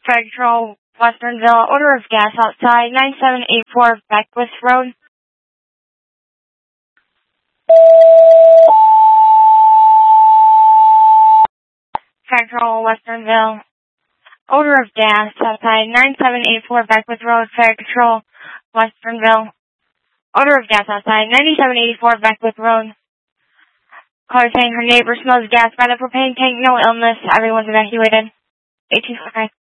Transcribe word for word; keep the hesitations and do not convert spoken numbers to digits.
Fire Control, Westernville, odor of gas outside, nine seven eight four Beckwith Road. Fire Control, Westernville, odor of gas outside, nine seven eight four Beckwith Road. Fire Control, Westernville, odor of gas outside, ninety-seven eighty-four Beckwith Road. Caller saying her neighbor smells gas by the propane tank, no illness, everyone's evacuated. eight two five.